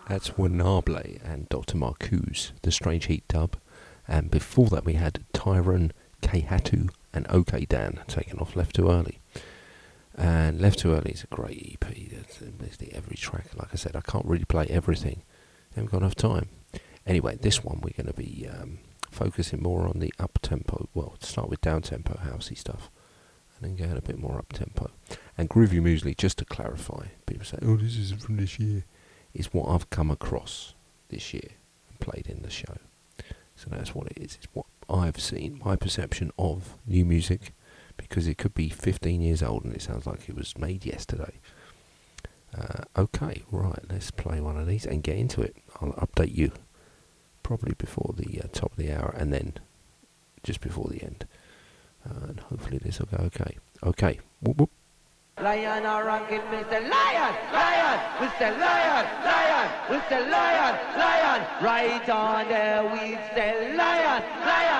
That's Wanable and Dr. Marcuse, the Strange Heat dub. And before that we had Tyron, K-Hatu and OK Dan taken off Left Too Early. And Left Too Early is a great EP. That's basically every track. Like I said, I can't really play everything. I haven't got enough time. Anyway, this one we're going to be focusing more on the up-tempo. Well, start with down-tempo housey stuff. And then go a bit more up-tempo. And Groovy Muesli, just to clarify, people say, oh, this isn't from this year. It's what I've come across this year and played in the show. So that's what it is. It's what I've seen, my perception of new music, because it could be 15 years old and it sounds like it was made yesterday. Okay, right, let's play one of these and get into it. I'll update you probably before the top of the hour and then just before the end. And hopefully this will go okay. Okay, whoop whoop. Lion or ranking, Mr. Lion, Lion, Mr. Lion, Lion, Mr. Lion, Lion. Right on there we say Lion, Lion.